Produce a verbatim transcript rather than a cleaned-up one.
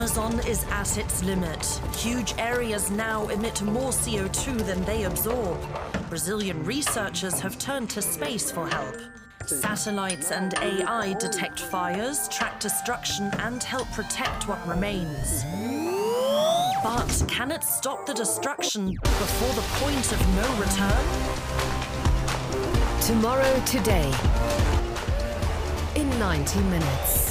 Amazon is at its limit. Huge areas now emit more C O two than they absorb. Brazilian researchers have turned to space for help. Satellites and A I detect fires, track destruction, and help protect what remains. But can it stop the destruction before the point of no return? Tomorrow Today in ninety minutes.